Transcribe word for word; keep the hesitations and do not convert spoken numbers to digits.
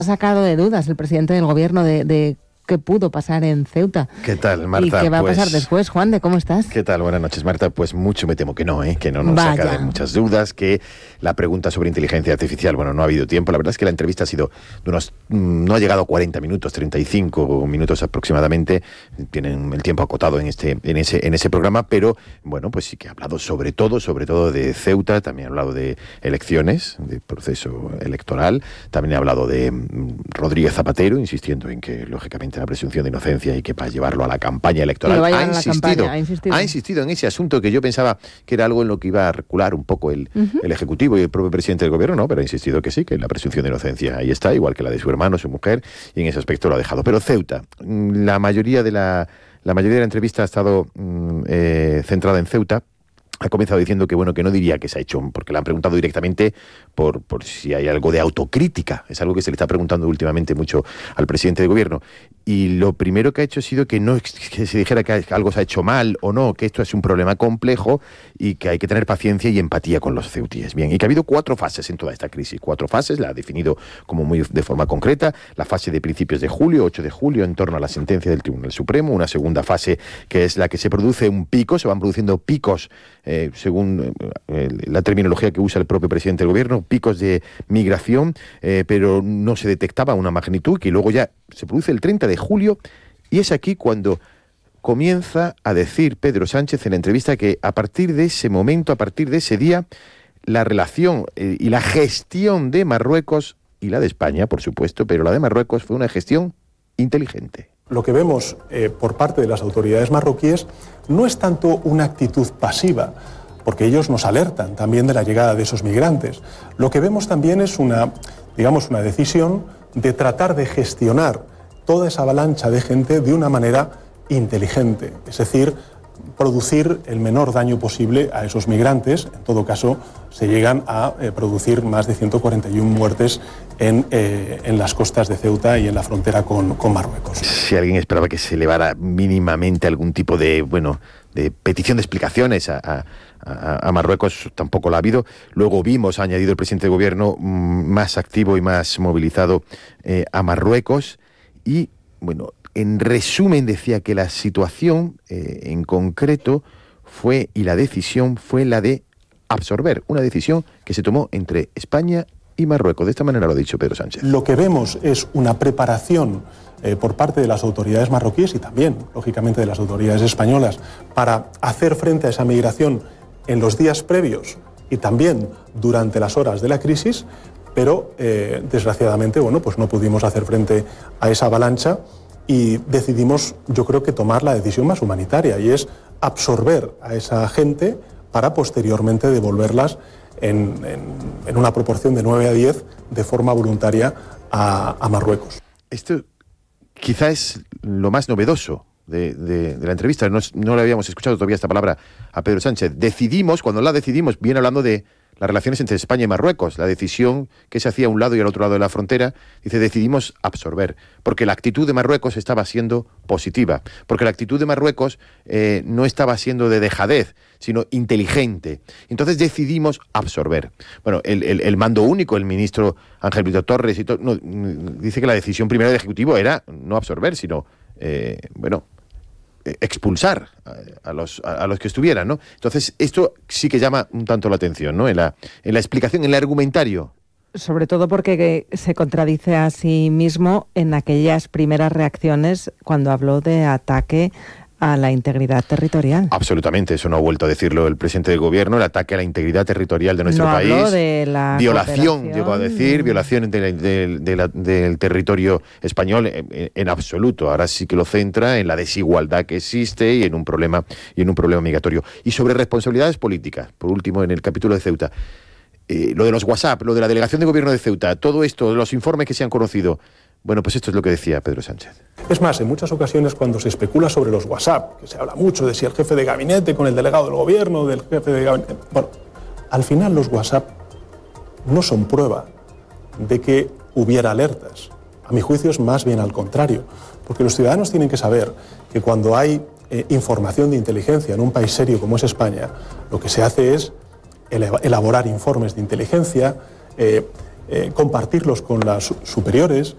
sacado de dudas el presidente del gobierno de, de qué pudo pasar en Ceuta. ¿Qué tal, Marta? ¿Y qué va pues, a pasar después, Juan? ¿De cómo estás? ¿Qué tal? Buenas noches, Marta. Pues mucho me temo que no, ¿eh? que no nos Vaya. saca de muchas dudas, que la pregunta sobre inteligencia artificial, bueno, no ha habido tiempo. La verdad es que la entrevista ha sido de unos, no ha llegado a cuarenta minutos, treinta y cinco minutos aproximadamente. Tienen el tiempo acotado en este, en ese, en ese programa, pero bueno, pues sí que ha hablado sobre todo, sobre todo de Ceuta, también ha hablado de elecciones, de proceso electoral, también ha hablado de Rodríguez Zapatero, insistiendo en que lógicamente la presunción de inocencia y que para llevarlo a la campaña electoral ha insistido, campaña, ha insistido ha insistido en ese asunto que yo pensaba que era algo en lo que iba a recular un poco el, uh-huh. el Ejecutivo y el propio presidente del Gobierno, no, pero ha insistido que sí, que la presunción de inocencia ahí está, igual que la de su hermano, su mujer, y en ese aspecto lo ha dejado. Pero Ceuta, la mayoría de la, la, mayoría de la entrevista ha estado eh, centrada en Ceuta. Ha comenzado diciendo que bueno que no diría que se ha hecho, porque le han preguntado directamente por, por si hay algo de autocrítica. Es algo que se le está preguntando últimamente mucho al presidente del gobierno. Y lo primero que ha hecho ha sido que no que se dijera que algo se ha hecho mal o no, que esto es un problema complejo y que hay que tener paciencia y empatía con los ceutíes. Bien, y que ha habido cuatro fases en toda esta crisis. Cuatro fases, la ha definido como muy de forma concreta. La fase de principios de julio, ocho de julio, en torno a la sentencia del Tribunal Supremo. Una segunda fase que es la que se produce un pico, se van produciendo picos, Eh, según eh, la terminología que usa el propio presidente del gobierno, picos de migración, eh, pero no se detectaba una magnitud, que luego ya se produce el treinta de julio, y es aquí cuando comienza a decir Pedro Sánchez en la entrevista que a partir de ese momento, a partir de ese día, la relación eh, y la gestión de Marruecos, y la de España, por supuesto, pero la de Marruecos fue una gestión inteligente. Lo que vemos eh, por parte de las autoridades marroquíes no es tanto una actitud pasiva, porque ellos nos alertan también de la llegada de esos migrantes. Lo que vemos también es una, digamos, una decisión de tratar de gestionar toda esa avalancha de gente de una manera inteligente, es decir, producir el menor daño posible a esos migrantes. En todo caso, se llegan a eh, producir más de ciento cuarenta y una muertes en, eh, en las costas de Ceuta y en la frontera con, con Marruecos. Si alguien esperaba que se elevara mínimamente algún tipo de, bueno, de petición de explicaciones a, a, a Marruecos, tampoco la ha habido. Luego vimos, ha añadido el presidente del gobierno, más activo y más movilizado eh, a Marruecos. Y, bueno, en resumen decía que la situación eh, en concreto fue, y la decisión fue la de absorber, una decisión que se tomó entre España y Marruecos. De esta manera lo ha dicho Pedro Sánchez. Lo que vemos es una preparación eh, por parte de las autoridades marroquíes y también, lógicamente, de las autoridades españolas para hacer frente a esa migración en los días previos y también durante las horas de la crisis, pero eh, desgraciadamente, bueno, pues no pudimos hacer frente a esa avalancha y decidimos, yo creo que tomar la decisión más humanitaria, y es absorber a esa gente para posteriormente devolverlas en, en, en una proporción de nueve a diez de forma voluntaria a, a Marruecos. Esto quizá es lo más novedoso de, de, de la entrevista. No, no le habíamos escuchado todavía esta palabra a Pedro Sánchez. Decidimos, cuando la decidimos, viene hablando de las relaciones entre España y Marruecos, la decisión que se hacía a un lado y al otro lado de la frontera, dice, decidimos absorber, porque la actitud de Marruecos estaba siendo positiva, porque la actitud de Marruecos eh, no estaba siendo de dejadez, sino inteligente. Entonces decidimos absorber. Bueno, el, el, el mando único, el ministro Ángel Brito Torres, y to, no, dice que la decisión primera del Ejecutivo era no absorber, sino, eh, bueno, expulsar a, a los a, a los que estuvieran, ¿no? Entonces, esto sí que llama un tanto la atención, ¿no? En la, en la explicación, en el argumentario. Sobre todo porque se contradice a sí mismo en aquellas primeras reacciones cuando habló de ataque a la integridad territorial. Absolutamente, eso no ha vuelto a decirlo el presidente del gobierno, el ataque a la integridad territorial de nuestro no país. Habló de la violación, llegó a decir, violación de, de, de la, del territorio español en, en absoluto. Ahora sí que lo centra en la desigualdad que existe y en un problema y en un problema migratorio. Y sobre responsabilidades políticas, por último, en el capítulo de Ceuta, eh, lo de los WhatsApp, lo de la delegación de gobierno de Ceuta, todo esto, los informes que se han conocido. Bueno, pues esto es lo que decía Pedro Sánchez. Es más, en muchas ocasiones cuando se especula sobre los WhatsApp, que se habla mucho de si el jefe de gabinete con el delegado del gobierno, del jefe de gabinete... Bueno, al final los WhatsApp no son prueba de que hubiera alertas. A mi juicio es más bien al contrario, porque los ciudadanos tienen que saber que cuando hay eh, información de inteligencia en un país serio como es España, lo que se hace es elaborar informes de inteligencia, eh, eh, compartirlos con las superiores,